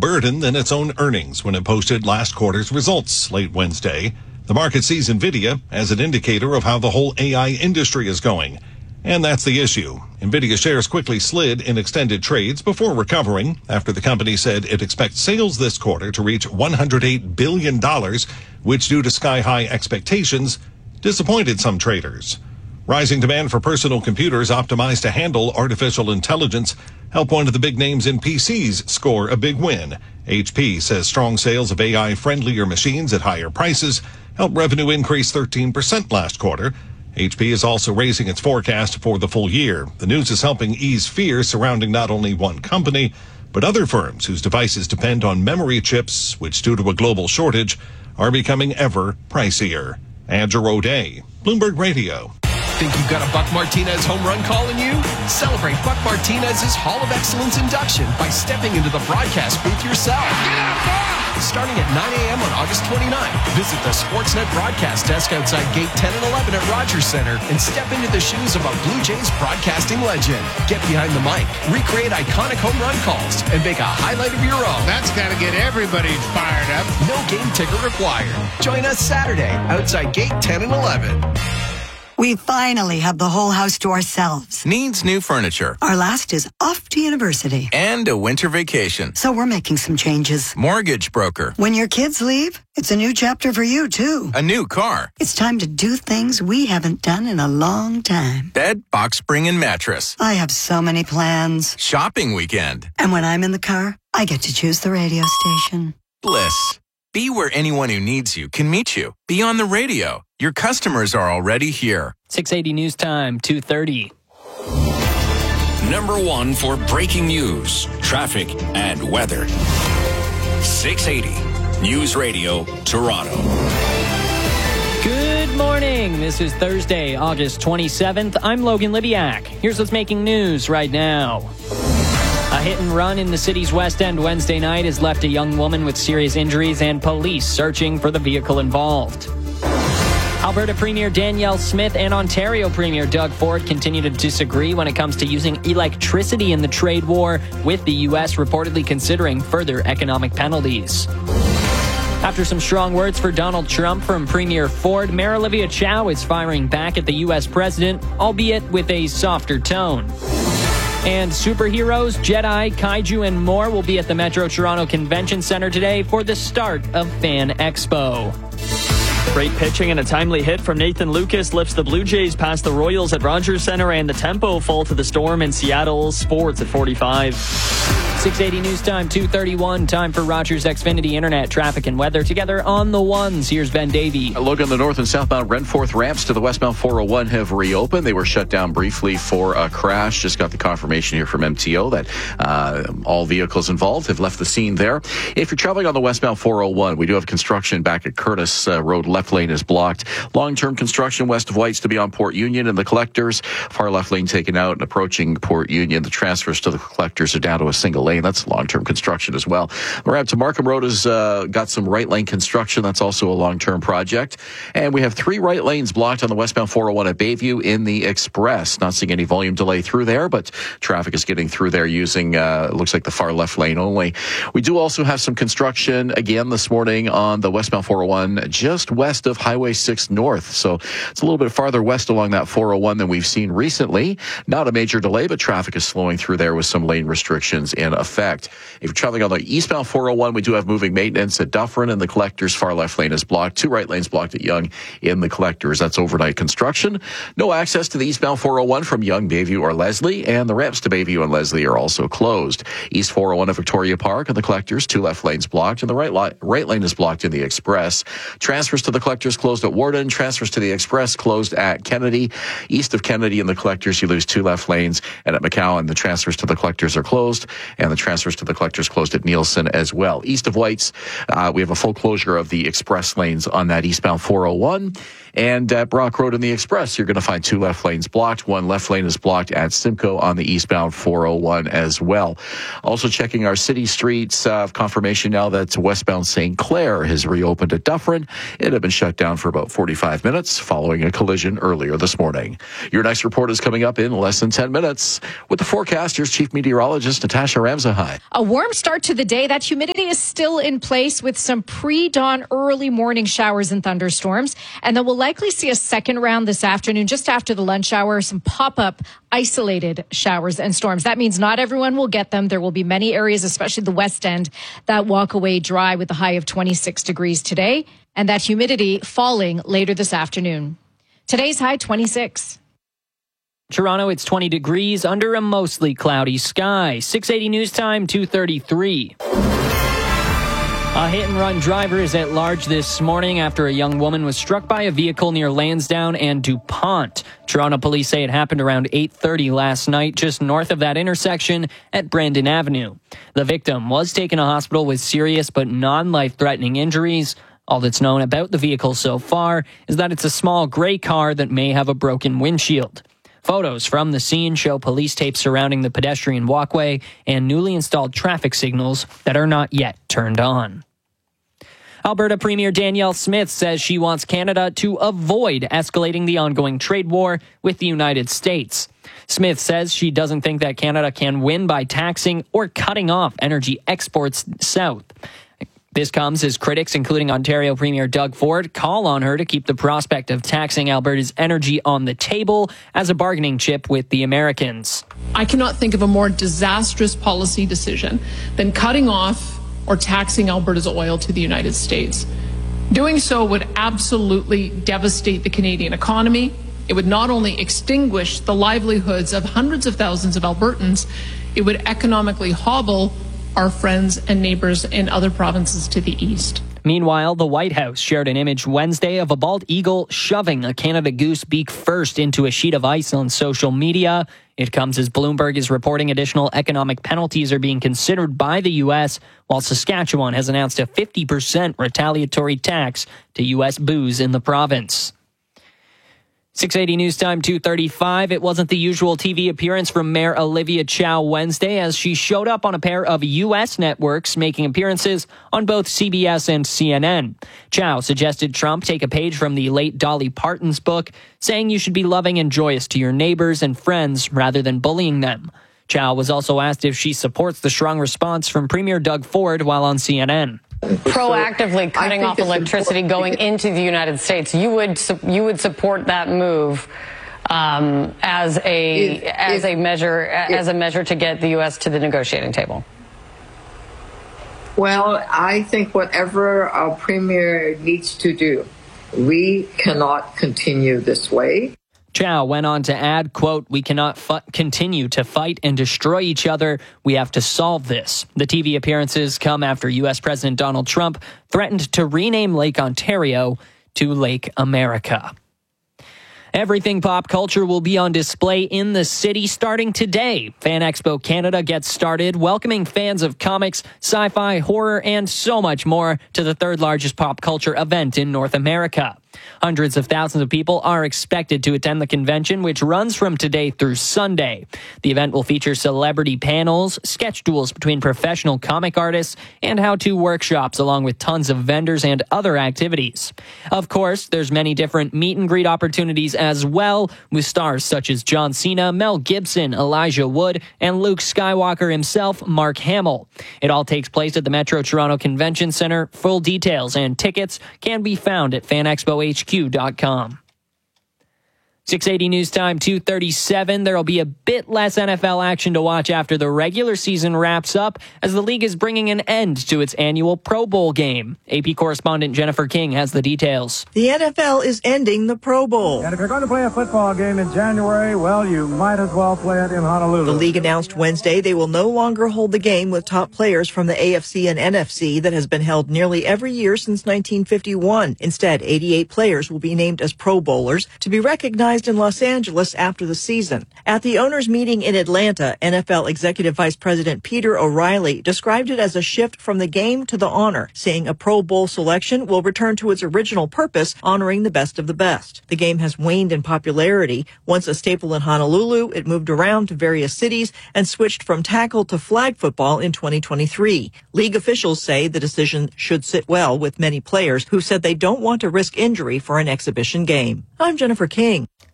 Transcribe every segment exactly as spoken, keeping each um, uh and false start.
burden than its own earnings when it posted last quarter's results late Wednesday. The market sees NVIDIA as an indicator of how the whole A I industry is going. And that's the issue. NVIDIA shares quickly slid in extended trades before recovering after the company said it expects sales this quarter to reach one hundred eight billion dollars, which, due to sky-high expectations, disappointed some traders. Rising demand for personal computers optimized to handle artificial intelligence helped one of the big names in P Cs score a big win. H P says strong sales of A I-friendlier machines at higher prices helped revenue increase thirteen percent last quarter. H P is also raising its forecast for the full year. The news is helping ease fears surrounding not only one company, but other firms whose devices depend on memory chips, which, due to a global shortage, are becoming ever pricier. Andrew O'Day, Bloomberg Radio. Think you've got a Buck Martinez home run call in you? Celebrate Buck Martinez's Hall of Excellence induction by stepping into the broadcast booth yourself. Get out, starting at nine a.m. on August twenty-ninth, visit the Sportsnet broadcast desk outside Gate ten and eleven at Rogers Center and step into the shoes of a Blue Jays broadcasting legend. Get behind the mic, recreate iconic home run calls, and make a highlight of your own. That's got to get everybody fired up. No game ticket required. Join us Saturday outside Gate ten and eleven. We finally have the whole house to ourselves. Needs new furniture. Our last is off to university. And a winter vacation. So we're making some changes. Mortgage broker. When your kids leave, it's a new chapter for you, too. A new car. It's time to do things we haven't done in a long time. Bed, box spring, and mattress. I have so many plans. Shopping weekend. And when I'm in the car, I get to choose the radio station. Bliss. Be where anyone who needs you can meet you. Be on the radio. Your customers are already here. six eighty News Time, two thirty. Number one for breaking news, traffic, and weather. six eighty News Radio, Toronto. Good morning. This is Thursday, August twenty-seventh. I'm Logan Libiak. Here's what's making news right now. A hit and run in the city's West End Wednesday night has left a young woman with serious injuries and police searching for the vehicle involved. Alberta Premier Danielle Smith and Ontario Premier Doug Ford continue to disagree when it comes to using electricity in the trade war, with the U S reportedly considering further economic penalties. After some strong words for Donald Trump from Premier Ford, Mayor Olivia Chow is firing back at the U S president, albeit with a softer tone. And superheroes, Jedi, kaiju, and more will be at the Metro Toronto Convention Centre today for the start of Fan Expo. Great pitching and a timely hit from Nathan Lucas lifts the Blue Jays past the Royals at Rogers Centre, and the tempo fall to the Storm in Seattle. Sports at forty-five. six eighty News Time, two thirty-one. Time for Rogers Xfinity Internet traffic and weather. Together on the ones, here's Ben Davey. A look on the north and southbound Renforth ramps to the westbound four oh one have reopened. They were shut down briefly for a crash. Just got the confirmation here from M T O that uh, all vehicles involved have left the scene there. If you're traveling on the westbound four oh one, we do have construction back at Curtis uh, Road. Left lane is blocked. Long-term construction west of Whites to be on Port Union and the collectors. Far left lane taken out and approaching Port Union. The transfers to the collectors are down to a single lane. That's long-term construction as well. The ramp to Markham Road has uh, got some right lane construction. That's also a long-term project. And we have three right lanes blocked on the westbound four oh one at Bayview in the Express. Not seeing any volume delay through there, but traffic is getting through there using, uh, looks like the far left lane only. We do also have some construction again this morning on the westbound four oh one just west of Highway six North. So it's a little bit farther west along that four oh one than we've seen recently. Not a major delay, but traffic is slowing through there with some lane restrictions in effect. If you're traveling on the eastbound four oh one, we do have moving maintenance at Dufferin, and the collectors far left lane is blocked. Two right lanes blocked at Yonge in the collectors. That's overnight construction. No access to the eastbound four oh one from Yonge, Bayview, or Leslie, and the ramps to Bayview and Leslie are also closed. East four oh one at Victoria Park and the collectors, two left lanes blocked, and the right, li- right lane is blocked in the Express. Transfers to the collectors closed at Warden. Transfers to the Express closed at Kennedy. East of Kennedy and the collectors, you lose two left lanes, and at McCowan, the transfers to the collectors are closed, and the transfers to the collectors closed at Nielsen as well. East of Whites, uh, we have a full closure of the Express lanes on that eastbound four oh one. And at Brock Road in the Express, you're going to find two left lanes blocked. One left lane is blocked at Simcoe on the eastbound four oh one as well. Also checking our city streets, uh, confirmation now that westbound Saint Clair has reopened at Dufferin. It had been shut down for about forty-five minutes following a collision earlier this morning. Your next report is coming up in less than ten minutes. With the forecast, here's Chief Meteorologist Natasha Rand. Ramza, hi. A warm start to the day. That humidity is still in place with some pre-dawn early morning showers and thunderstorms. And then we'll likely see a second round this afternoon, just after the lunch hour, some pop-up isolated showers and storms. That means not everyone will get them. There will be many areas, especially the west end, that walk away dry with a high of twenty-six degrees today. And that humidity falling later this afternoon. Today's high, twenty-six. Toronto, it's twenty degrees under a mostly cloudy sky. six eighty News Time, two thirty-three. A hit-and-run driver is at large this morning after a young woman was struck by a vehicle near Lansdowne and DuPont. Toronto police say it happened around eight thirty last night, just north of that intersection at Brandon Avenue. The victim was taken to hospital with serious but non-life-threatening injuries. All that's known about the vehicle so far is that it's a small gray car that may have a broken windshield. Photos from the scene show police tape surrounding the pedestrian walkway and newly installed traffic signals that are not yet turned on. Alberta Premier Danielle Smith says she wants Canada to avoid escalating the ongoing trade war with the United States. Smith says she doesn't think that Canada can win by taxing or cutting off energy exports south. This comes as critics, including Ontario Premier Doug Ford, call on her to keep the prospect of taxing Alberta's energy on the table as a bargaining chip with the Americans. I cannot think of a more disastrous policy decision than cutting off or taxing Alberta's oil to the United States. Doing so would absolutely devastate the Canadian economy. It would not only extinguish the livelihoods of hundreds of thousands of Albertans, it would economically hobble our friends and neighbors in other provinces to the east. Meanwhile, the White House shared an image Wednesday of a bald eagle shoving a Canada goose beak first into a sheet of ice on social media. It comes as Bloomberg is reporting additional economic penalties are being considered by the U S, while Saskatchewan has announced a fifty percent retaliatory tax to U S booze in the province. six eighty News Time, two thirty-five. It wasn't the usual T V appearance from Mayor Olivia Chow Wednesday as she showed up on a pair of U S networks, making appearances on both C B S and C N N. Chow suggested Trump take a page from the late Dolly Parton's book, saying you should be loving and joyous to your neighbors and friends rather than bullying them. Chow was also asked if she supports the strong response from Premier Doug Ford while on C N N. Proactively cutting off electricity going into the United States, you would you would support that move um, as a if, as if, a measure if, as a measure to get the U S to the negotiating table. Well, I think whatever our premier needs to do, we cannot continue this way. Chow went on to add, quote, we cannot fu- continue to fight and destroy each other. We have to solve this. The T V appearances come after U S President Donald Trump threatened to rename Lake Ontario to Lake America. Everything pop culture will be on display in the city starting today. Fan Expo Canada gets started, welcoming fans of comics, sci-fi, horror, and so much more to the third largest pop culture event in North America. Hundreds of thousands of people are expected to attend the convention, which runs from today through Sunday. The event will feature celebrity panels, sketch duels between professional comic artists, and how-to workshops, along with tons of vendors and other activities. Of course, there's many different meet and greet opportunities as well, with stars such as John Cena, Mel Gibson, Elijah Wood, and Luke Skywalker himself, Mark Hamill. It all takes place at the Metro Toronto Convention Centre. Full details and tickets can be found at fan expo h q dot com. six eighty News Time, two thirty-seven. There will be a bit less N F L action to watch after the regular season wraps up, as the league is bringing an end to its annual Pro Bowl game. A P correspondent Jennifer King has the details. The N F L is ending the Pro Bowl. And if you're going to play a football game in January, well, you might as well play it in Honolulu. The league announced Wednesday they will no longer hold the game with top players from the A F C and N F C that has been held nearly every year since nineteen fifty-one. Instead, eighty-eight players will be named as Pro Bowlers to be recognized in Los Angeles after the season. At the owners' meeting in Atlanta, N F L Executive Vice President Peter O'Reilly described it as a shift from the game to the honor, saying a Pro Bowl selection will return to its original purpose, honoring the best of the best. The game has waned in popularity. Once a staple in Honolulu, it moved around to various cities and switched from tackle to flag football in twenty twenty-three. League officials say the decision should sit well with many players who said they don't want to risk injury for an exhibition game. I'm Jennifer King.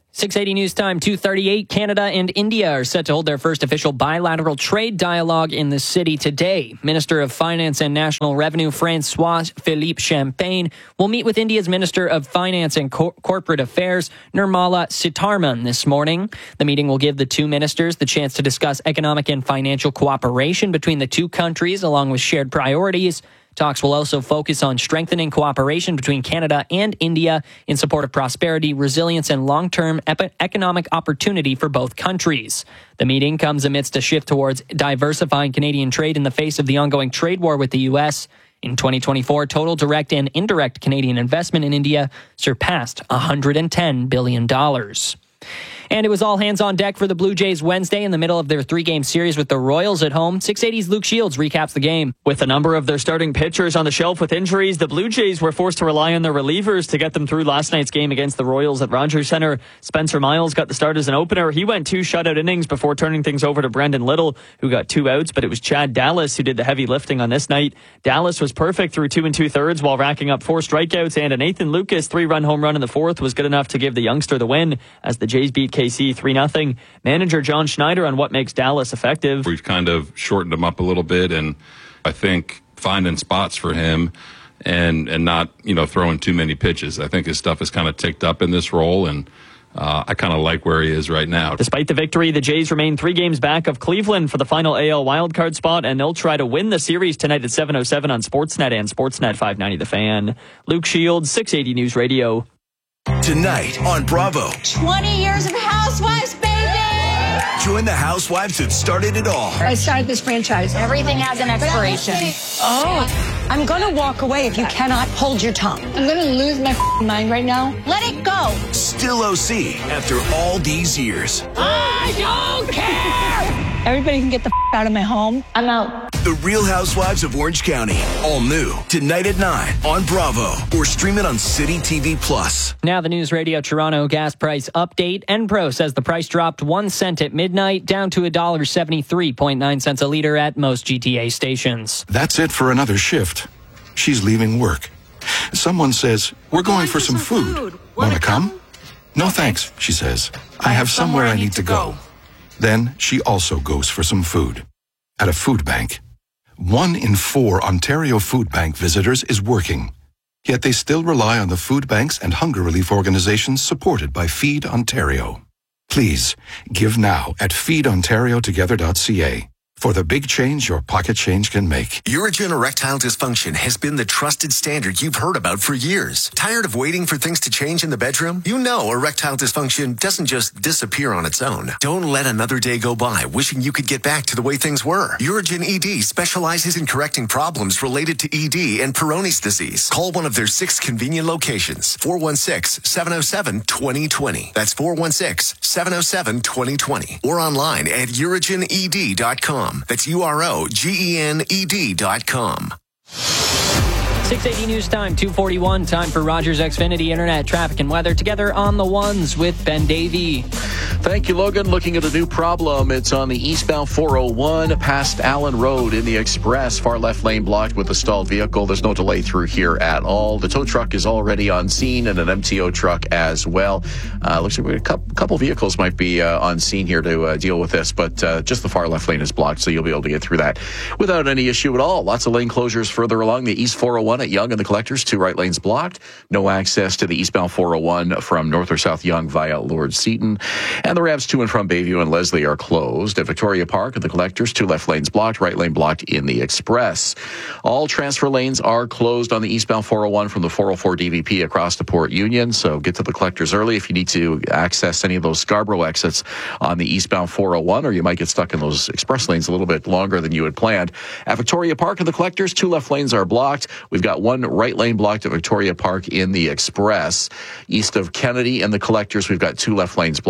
six eighty News Time, two thirty-eight. Canada and India are set to hold their first official bilateral trade dialogue in the city today. Minister of Finance and National Revenue François-Philippe Champagne will meet with India's Minister of Finance and Cor- Corporate Affairs, Nirmala Sitharaman, this morning. The meeting will give the two ministers the chance to discuss economic and financial cooperation between the two countries, along with shared priorities. Talks will also focus on strengthening cooperation between Canada and India in support of prosperity, resilience, and long-term ep- economic opportunity for both countries. The meeting comes amidst a shift towards diversifying Canadian trade in the face of the ongoing trade war with the U S. In twenty twenty-four, total direct and indirect Canadian investment in India surpassed one hundred ten billion dollars. And it was all hands on deck for the Blue Jays Wednesday in the middle of their three-game series with the Royals at home. six eighty's Luke Shields recaps the game. With a number of their starting pitchers on the shelf with injuries, the Blue Jays were forced to rely on their relievers to get them through last night's game against the Royals at Rogers Centre. Spencer Miles got the start as an opener. He went two shutout innings before turning things over to Brendan Little, who got two outs, but it was Chad Dallas who did the heavy lifting on this night. Dallas was perfect through two and two-thirds while racking up four strikeouts, and a Nathan Lucas three-run home run in the fourth was good enough to give the youngster the win as the Jays beat K C three nothing. Manager John Schneider on what makes Dallas effective. We've kind of shortened him up a little bit, and I think finding spots for him and and not, you know, throwing too many pitches. I think his stuff is kind of ticked up in this role, and uh, I kind of like where he is right now. Despite the victory, the Jays remain three games back of Cleveland for the final A L wildcard spot, and they'll try to win the series tonight at seven oh seven on Sportsnet and Sportsnet five ninety The Fan. Luke Shields, six eighty News Radio. Tonight on Bravo. twenty years of Housewives, baby! Join the housewives that started it all. I started this franchise. Everything has an expiration. Oh. I'm going to walk away if you cannot hold your tongue. I'm going to lose my mind right now. Let it go. Still O C after all these years. I don't care! Everybody can get the out of my home. I'm out. The Real Housewives of Orange County. All new tonight at nine on Bravo or stream it on City T V Plus. Now the News Radio Toronto gas price update. Enpro says the price dropped one cent at midnight down to one dollar seventy-three point nine cents a liter at most G T A stations. That's it for another shift. She's leaving work. Someone says, we're going for some food. Want to come? No thanks, she says. I have somewhere I need to go. Then she also goes for some food at a food bank. One in four Ontario Food Bank visitors is working, yet they still rely on the food banks and hunger relief organizations supported by Feed Ontario. Please give now at feed ontario together dot c a for the big change your pocket change can make. Urigen Erectile Dysfunction has been the trusted standard you've heard about for years. Tired of waiting for things to change in the bedroom? You know erectile dysfunction doesn't just disappear on its own. Don't let another day go by wishing you could get back to the way things were. Urigen E D specializes in correcting problems related to E D and Peyronie's disease. Call one of their six convenient locations. four one six, seven oh seven, two oh two oh. That's four one six, seven oh seven, two oh two oh. Or online at urigen e d dot com. That's U R O G E N E D dot com. six eighty News Time, two forty-one. Time for Rogers Xfinity Internet Traffic and Weather. Together on the ones with Ben Davey. Thank you, Logan. Looking at a new problem. It's on the eastbound four oh one past Allen Road in the Express. Far left lane blocked with a stalled vehicle. There's no delay through here at all. The tow truck is already on scene and an M T O truck as well. Uh, looks like a couple, couple vehicles might be uh, on scene here to uh, deal with this, but uh, just the far left lane is blocked, so you'll be able to get through that without any issue at all. Lots of lane closures further along the east four oh one at Yonge and the Collectors. Two right lanes blocked. No access to the eastbound four oh one from north or south Yonge via Lord Seaton. And the ramps to and from Bayview and Leslie are closed. At Victoria Park and the Collectors, two left lanes blocked, right lane blocked in the Express. All transfer lanes are closed on the eastbound four oh one from the four oh four D V P across to Port Union. So get to the Collectors early if you need to access any of those Scarborough exits on the eastbound four oh one, or you might get stuck in those express lanes a little bit longer than you had planned. At Victoria Park and the Collectors, two left lanes are blocked. We've got one right lane blocked at Victoria Park in the Express. East of Kennedy and the Collectors, we've got two left lanes blocked with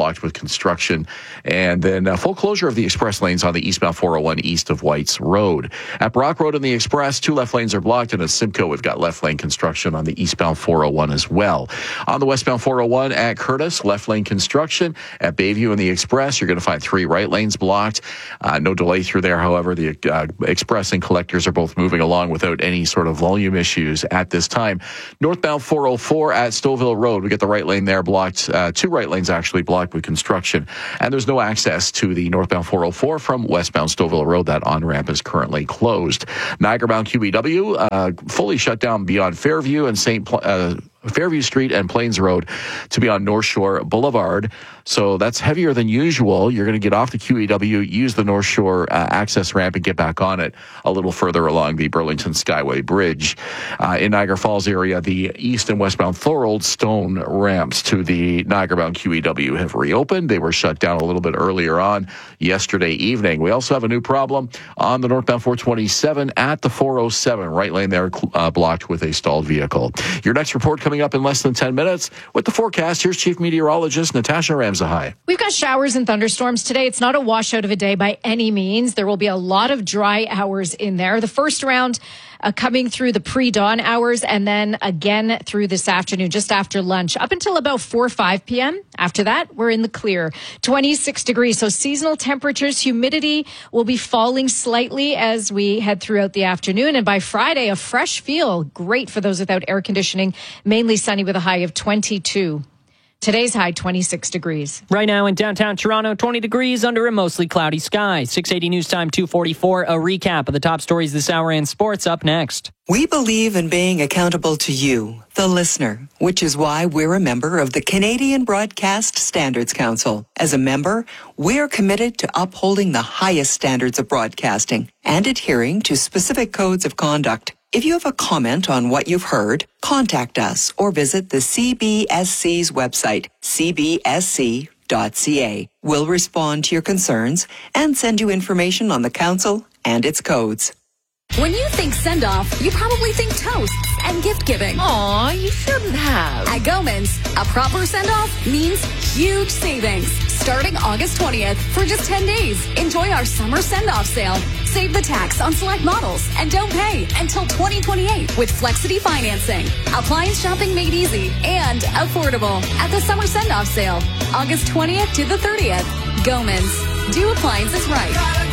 construction. And then uh, full closure of the express lanes on the eastbound four oh one east of White's Road. At Brock Road and the Express, two left lanes are blocked. And at Simcoe, we've got left lane construction on the eastbound four oh one as well. On the westbound four oh one at Curtis, left lane construction. At Bayview and the Express, you're going to find three right lanes blocked. Uh, no delay through there. However, the uh, Express and Collectors are both moving along without any sort of volume issues at this time. Northbound four oh four at Stouffville Road, we get the right lane there blocked. Uh, two right lanes actually blocked with construction. And there's no access to the northbound four oh four from westbound Stouffville Road. That on-ramp is currently closed. Niagara-bound Q E W, uh, fully shut down beyond Fairview and Saint Pl- uh, Fairview Street and Plains Road to be on North Shore Boulevard. So that's heavier than usual. You're going to get off the Q E W, use the North Shore uh, access ramp and get back on it a little further along the Burlington Skyway Bridge. Uh, in Niagara Falls area, the east and westbound Thorold Stone ramps to the Niagara-bound Q E W have reopened. They were shut down a little bit earlier on yesterday evening. We also have a new problem on the northbound four twenty-seven at the four oh seven. Right lane there uh, blocked with a stalled vehicle. Your next report coming up in less than ten minutes. With the forecast, here's Chief Meteorologist Natasha Ramsahai. We've got showers and thunderstorms today. It's not a washout of a day by any means. There will be a lot of dry hours in there. The first round uh, coming through the pre-dawn hours and then again through this afternoon, just after lunch, up until about four or five p.m. After that, we're in the clear. twenty-six degrees. So seasonal temperatures, humidity will be falling slightly as we head throughout the afternoon. And by Friday, a fresh feel. Great for those without air conditioning. Mainly sunny with a high of twenty-two. Today's high, twenty-six degrees. Right now in downtown Toronto, twenty degrees under a mostly cloudy sky. six eighty News Time, two forty-four. A recap of the top stories this hour in sports up next. We believe in being accountable to you, the listener, which is why we're a member of the Canadian Broadcast Standards Council. As a member, we're committed to upholding the highest standards of broadcasting and adhering to specific codes of conduct. If you have a comment on what you've heard, contact us or visit the C B S C's website, c b s c dot c a. We'll respond to your concerns and send you information on the council and its codes. When you think send-off, you probably think toasts and gift-giving. Aw, you shouldn't have. At Gomans, a proper send-off means huge savings. Starting August twentieth for just ten days. Enjoy our summer send-off sale. Save the tax on select models and don't pay until twenty twenty-eight with Flexity financing. Appliance shopping made easy and affordable at the summer send-off sale. August twentieth to the thirtieth. Gomans. Do appliances right.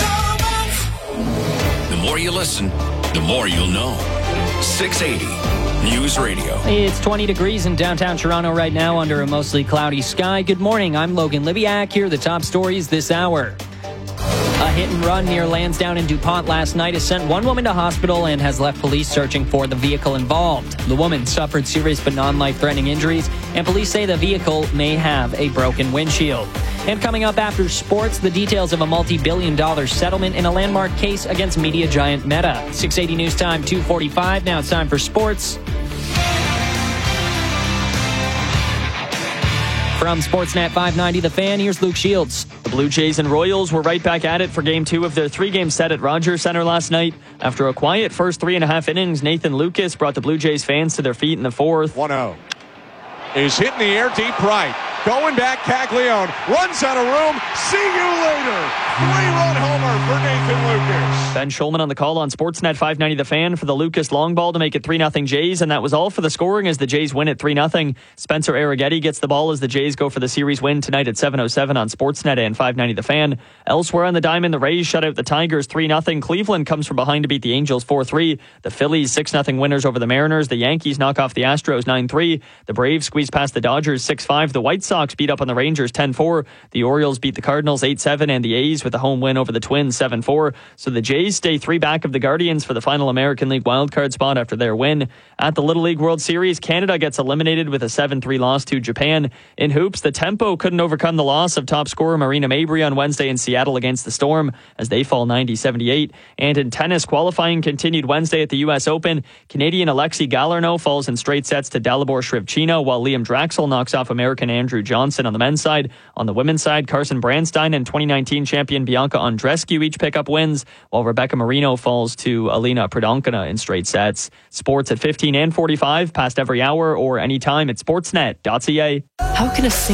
The more you listen, the more you'll know. six eighty News Radio. It's twenty degrees in downtown Toronto right now under a mostly cloudy sky. Good morning. I'm Logan Libiak. Here are the top stories this hour. A hit and run near Lansdowne and DuPont last night has sent one woman to hospital and has left police searching for the vehicle involved. The woman suffered serious but non-life-threatening injuries, and police say the vehicle may have a broken windshield. And coming up after sports, the details of a multi-billion dollar settlement in a landmark case against media giant Meta. six eighty News Time, two forty-five. Now it's time for sports. From Sportsnet five ninety, The Fan, here's Luke Shields. The Blue Jays and Royals were right back at it for Game two of their three-game set at Rogers Centre last night. After a quiet first three and a half innings, Nathan Lucas brought the Blue Jays fans to their feet in the fourth. one oh. Is hitting the air deep right. Going back, Caglione runs out of room. See you later. Three-run homer for Nathan Lucas. Ben Schulman on the call on Sportsnet five ninety The Fan for the Lucas long ball to make it three nothing Jays, and that was all for the scoring as the Jays win at three nothing. Spencer Arrighetti gets the ball as the Jays go for the series win tonight at seven oh seven on Sportsnet and five ninety The Fan. Elsewhere on the diamond, the Rays shut out the Tigers three nothing. Cleveland comes from behind to beat the Angels four three. The Phillies six nothing winners over the Mariners. The Yankees knock off the Astros nine three. The Braves squeeze past the Dodgers six five. The White Sox beat up on the Rangers ten four. The Orioles beat the Cardinals eight seven, and the A's with a home win over the Twins seven four. So the Jays stay three back of the Guardians for the final American League wildcard spot after their win. At the Little League World Series, Canada gets eliminated with a seven three loss to Japan. In hoops, the Tempo couldn't overcome the loss of top scorer Marina Mabry on Wednesday in Seattle against the Storm as they fall ninety seventy-eight. And in tennis, qualifying continued Wednesday at the U S Open. Canadian Alexei Galarneau falls in straight sets to Dalibor Shrivchina, while Liam Draxel knocks off American Andrew Johnson on the men's side. On the women's side, Carson Branstein and twenty nineteen champion Bianca Andreescu each pick up wins, while Rebecca Marino falls to Alina Pridonkina in straight sets. Sports at fifteen and forty-five, past every hour or anytime at sportsnet dot c a. How can a